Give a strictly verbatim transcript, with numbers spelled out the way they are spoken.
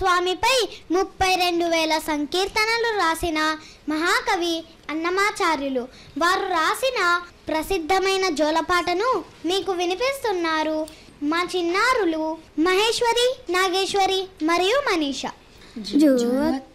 స్వామిపై ముప్పై రెండు వేల సంకీర్తనలు రాసిన మహాకవి అన్నమాచార్యులు. వారు రాసిన ప్రసిద్ధమైన జోలపాటను మీకు వినిపిస్తున్నారు మా చిన్నారులు మహేశ్వరి, నాగేశ్వరి మరియు మనీష.